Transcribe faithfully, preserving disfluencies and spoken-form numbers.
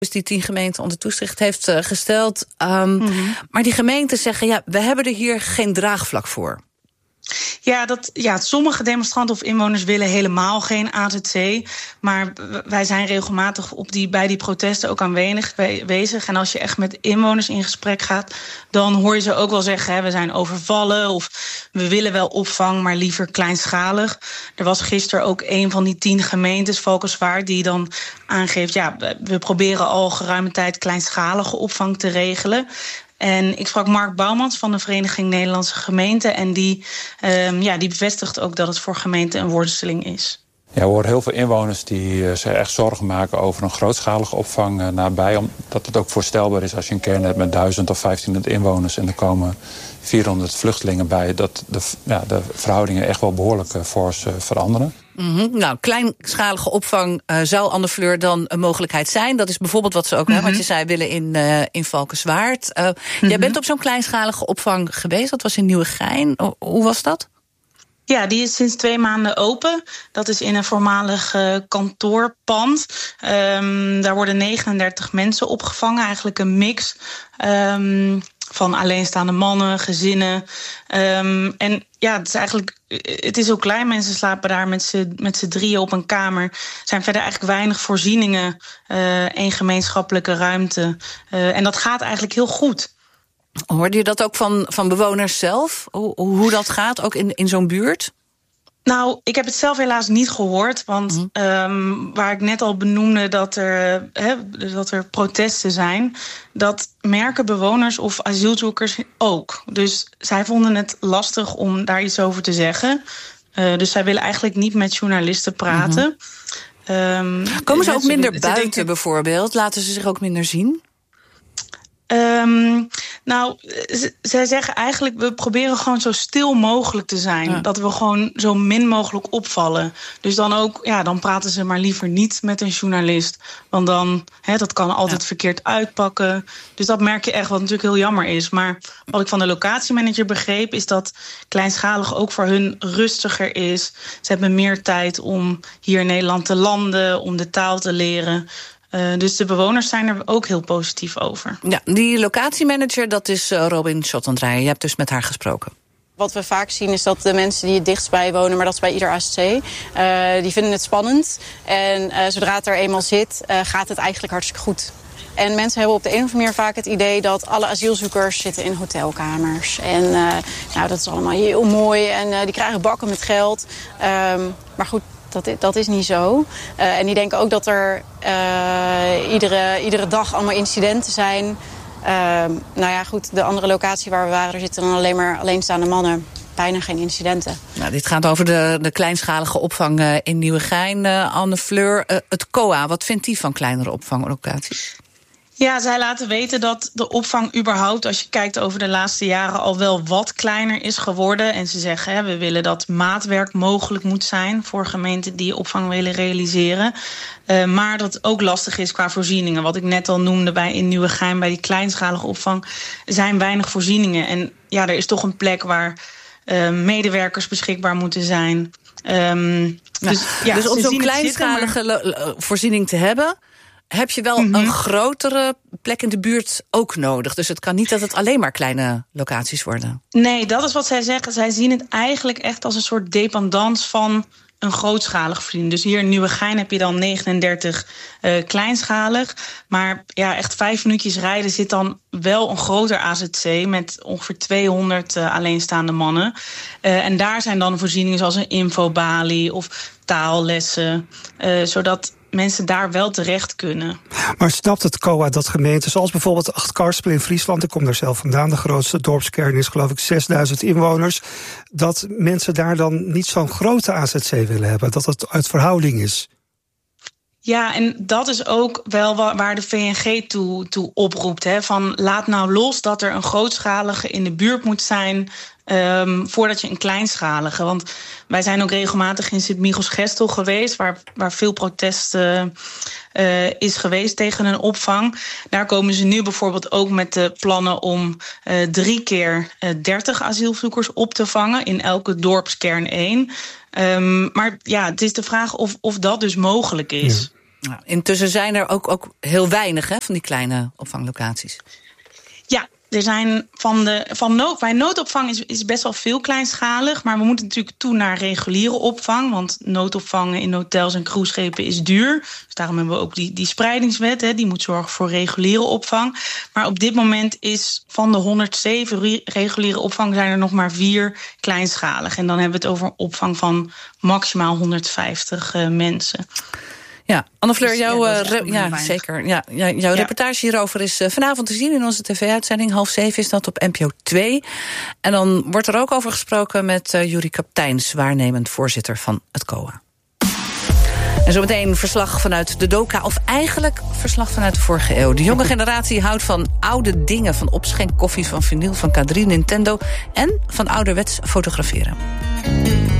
Dus die tien gemeenten onder toezicht heeft uh, gesteld. Um, mm-hmm. Maar die gemeenten zeggen, ja, we hebben er hier geen draagvlak voor. Ja, dat, ja, sommige demonstranten of inwoners willen helemaal geen A Z C. Maar wij zijn regelmatig op die, bij die protesten ook aanwezig. En als je echt met inwoners in gesprek gaat, dan hoor je ze ook wel zeggen, hè, we zijn overvallen of we willen wel opvang, maar liever kleinschalig. Er was gisteren ook een van die tien gemeentes, Valkenswaard, die dan aangeeft, ja, we proberen al geruime tijd kleinschalige opvang te regelen. En ik sprak Mark Bouwmans van de Vereniging Nederlandse Gemeenten. En die, um, ja, die bevestigt ook dat het voor gemeenten een worsteling is. Ja, we horen heel veel inwoners die uh, zich echt zorgen maken over een grootschalige opvang uh, nabij. Omdat het ook voorstelbaar is als je een kern hebt met duizend of vijftienhonderd inwoners en er komen vierhonderd vluchtelingen bij. Dat de, ja, de verhoudingen echt wel behoorlijk uh, fors uh, veranderen. Mm-hmm. Nou, kleinschalige opvang uh, zou Anne Fleur dan een mogelijkheid zijn. Dat is bijvoorbeeld wat ze ook, mm-hmm. hè, wat je zei, willen in, uh, in Valkenswaard. Uh, mm-hmm. Jij bent op zo'n kleinschalige opvang geweest. Dat was in Nieuwegein. O, hoe was dat? Ja, die is sinds twee maanden open. Dat is in een voormalig uh, kantoorpand. Um, daar worden negenendertig mensen opgevangen. Eigenlijk een mix um, van alleenstaande mannen, gezinnen. Um, en ja, het is eigenlijk, het is ook klein. Mensen slapen daar met z'n, met z'n drieën op een kamer. Er zijn verder eigenlijk weinig voorzieningen. Uh, één gemeenschappelijke ruimte. Uh, en dat gaat eigenlijk heel goed. Hoorde je dat ook van, van bewoners zelf? Hoe, hoe dat gaat, ook in, in zo'n buurt? Nou, ik heb het zelf helaas niet gehoord. Want mm-hmm. um, waar ik net al benoemde dat er, he, dat er protesten zijn, dat merken bewoners of asielzoekers ook. Dus zij vonden het lastig om daar iets over te zeggen. Uh, dus zij willen eigenlijk niet met journalisten praten. Mm-hmm. Um, Komen ze ook minder buiten denken, bijvoorbeeld? Laten ze zich ook minder zien? Um, nou, z- zij zeggen eigenlijk, we proberen gewoon zo stil mogelijk te zijn. Ja. Dat we gewoon zo min mogelijk opvallen. Dus dan ook, ja, dan praten ze maar liever niet met een journalist. Want dan, hè, dat kan altijd ja. verkeerd uitpakken. Dus dat merk je echt, wat natuurlijk heel jammer is. Maar wat ik van de locatiemanager begreep, is dat kleinschalig ook voor hun rustiger is. Ze hebben meer tijd om hier in Nederland te landen, om de taal te leren. Uh, dus de bewoners zijn er ook heel positief over. Ja, die locatiemanager, dat is uh, Robin Schottendraaier. Je hebt dus met haar gesproken. Wat we vaak zien is dat de mensen die het dichtst bij wonen, maar dat is bij ieder A Z C, uh, die vinden het spannend. En uh, zodra het er eenmaal zit, uh, gaat het eigenlijk hartstikke goed. En mensen hebben op de een of andere manier vaak het idee dat alle asielzoekers zitten in hotelkamers. En uh, nou, dat is allemaal heel mooi en uh, die krijgen bakken met geld. Um, maar goed, Dat, dat is niet zo. Uh, en die denken ook dat er uh, iedere, iedere dag allemaal incidenten zijn. Uh, nou ja, goed, de andere locatie waar we waren, er zitten dan alleen maar alleenstaande mannen. Bijna geen incidenten. Nou, dit gaat over de, de kleinschalige opvang uh, in Nieuwegein. Uh, Anne Fleur, uh, het C O A, wat vindt die van kleinere opvanglocaties? Ja, zij laten weten dat de opvang überhaupt, als je kijkt over de laatste jaren, al wel wat kleiner is geworden. En ze zeggen, hè, we willen dat maatwerk mogelijk moet zijn voor gemeenten die opvang willen realiseren. Uh, maar dat het ook lastig is qua voorzieningen. Wat ik net al noemde bij in Nieuwegein, bij die kleinschalige opvang, zijn weinig voorzieningen. En ja, er is toch een plek waar uh, medewerkers beschikbaar moeten zijn. Um, nou, dus, ja, dus om zo'n kleinschalige zitten, maar... voorziening te hebben, heb je wel mm-hmm. een grotere plek in de buurt ook nodig. Dus het kan niet dat het alleen maar kleine locaties worden. Nee, dat is wat zij zeggen. Zij zien het eigenlijk echt als een soort dependance van een grootschalig voorziening. Dus hier in Nieuwegein heb je dan negenendertig uh, kleinschalig. Maar ja, echt vijf minuutjes rijden zit dan wel een groter A Z C met ongeveer tweehonderd uh, alleenstaande mannen. Uh, en daar zijn dan voorzieningen zoals een infobalie of taallessen, uh, zodat mensen daar wel terecht kunnen. Maar snapt het C O A dat gemeenten zoals bijvoorbeeld Achtkarspel in Friesland, ik kom daar zelf vandaan, de grootste dorpskern is geloof ik zesduizend inwoners, dat mensen daar dan niet zo'n grote A Z C willen hebben, dat het uit verhouding is? Ja, en dat is ook wel waar de V N G toe, toe oproept. Hè, van laat nou los dat er een grootschalige in de buurt moet zijn, Um, voordat je een kleinschalige. Want wij zijn ook regelmatig in Sint-Michels-Gestel geweest, waar, waar veel protest uh, uh, is geweest tegen een opvang. Daar komen ze nu bijvoorbeeld ook met de plannen om uh, drie keer uh, dertig asielzoekers op te vangen, in elke dorpskern één. Um, maar ja, het is de vraag of, of dat dus mogelijk is. Ja. Nou, intussen zijn er ook, ook heel weinig hè, van die kleine opvanglocaties. Ja, er zijn van de van nood, bij noodopvang is, is best wel veel kleinschalig. Maar we moeten natuurlijk toe naar reguliere opvang. Want noodopvang in hotels en cruiseschepen is duur. Dus daarom hebben we ook die, die spreidingswet. Hè, die moet zorgen voor reguliere opvang. Maar op dit moment is van de honderdzeven re- reguliere opvang zijn er nog maar vier kleinschalig. En dan hebben we het over opvang van maximaal honderdvijftig uh, mensen. Ja, Anne-Fleur, Dus, jouw, ja, uh, dat is re- ook ja, weinig. zeker. Ja, ja, jouw Ja. reportage hierover is uh, vanavond te zien in onze tv-uitzending. Half zeven is dat op N P O twee. En dan wordt er ook over gesproken met uh, Juri Kapteins, waarnemend voorzitter van het C O A. En zometeen verslag vanuit de doka, of eigenlijk verslag vanuit de vorige eeuw. De jonge generatie houdt van oude dingen, van opschenkkoffie, van vinyl, van K drie, Nintendo en van ouderwets fotograferen.